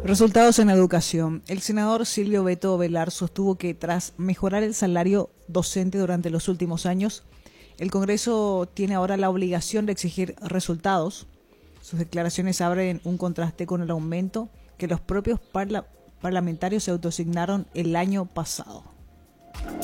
Resultados en la educación. El senador Silvio Beto Velar sostuvo que tras mejorar el salario docente durante los últimos años, el Congreso tiene ahora la obligación de exigir resultados. Sus declaraciones abren un contraste con el aumento que los propios parlamentarios se autoasignaron el año pasado.